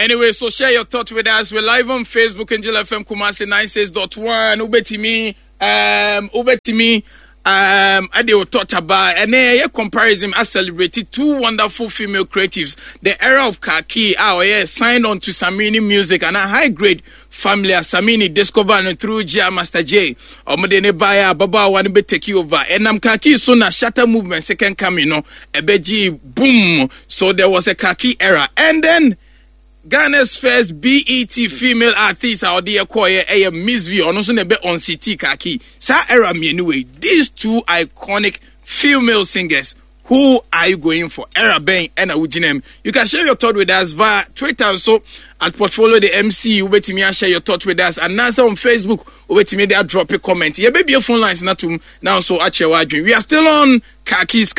Anyway, so share your thoughts with us. We're live on Facebook, Angel FM Kumasi 96.1. Ubetimi, I will talk about and a comparison. I celebrated two wonderful female creatives. The era of Kaki, signed on to Samini Music and a high grade family as Samini discovered through Gia Master J. Omodene Baya Baba want to take you over. And Kaki soon a shatter movement second coming, Ebeji boom. So there was a Kaki era. And then Ghana's first BET female artist out there choir Miss V on also nebe on City Kaki. Sa era me anyway. These two iconic female singers. Who are you going for? Era Ben and Ujinem. You can share your thought with us via Twitter. So at Portfolio the MC, Ubetimi share your thought with us. And now on Facebook, Ubetimi there drop a comment. Yeah, baby your phone lines not to now so at your dream. We are still on Kaki's